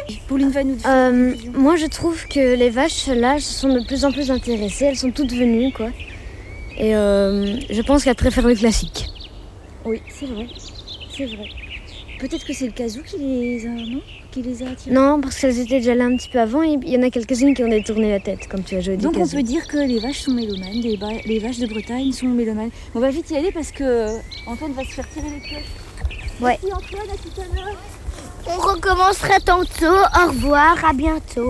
Pauline va nous dire. Moi, je trouve que les vaches, là, se sont de plus en plus intéressées. Elles sont toutes venues, quoi. Et je pense qu'elles préfèrent le classique. Oui, c'est vrai. C'est vrai. Peut-être que c'est le casou qui les a, non ? Qui les a attirées. Non, parce qu'elles étaient déjà là un petit peu avant et il y en a quelques-unes qui ont détourné la tête, comme tu as joué du Donc casou. on peut dire que les vaches sont mélomanes, les vaches de Bretagne sont mélomanes. On va vite y aller parce que Antoine va se faire tirer les queues. Ouais. Merci Antoine, à tout à l'heure. On recommencera tantôt. Au revoir, à bientôt.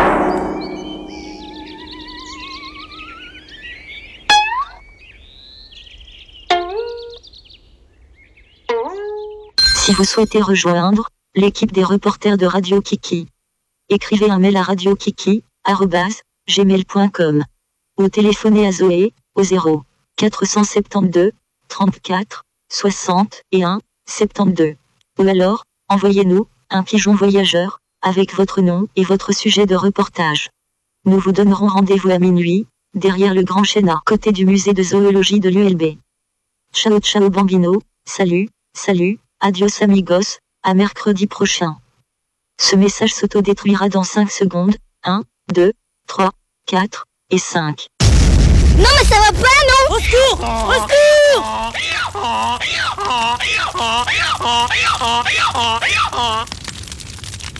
Si vous souhaitez rejoindre l'équipe des reporters de Radio Kiki, écrivez un mail à radiokiki@gmail.com ou téléphonez à Zoé au 0 472 34 61 72. Ou alors, envoyez-nous un pigeon voyageur avec votre nom et votre sujet de reportage. Nous vous donnerons rendez-vous à minuit, derrière le grand chêne à côté du musée de zoologie de l'ULB. Ciao ciao bambino, salut, adios amigos, à mercredi prochain. Ce message s'autodétruira dans 5 secondes, 1, 2, 3, 4 et 5. Non mais ça va pas, non ? Au secours ! Au secours !